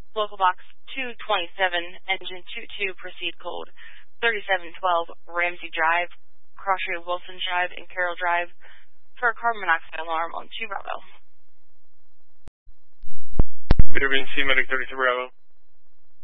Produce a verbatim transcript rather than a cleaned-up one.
Local box two twenty-seven, engine two two, proceed code thirty-seven twelve, Ramsey Drive, Crossroad Wilson Drive, and Carroll Drive for a carbon monoxide alarm on two Bravo. Vietnamese Medic thirty-two Bravo.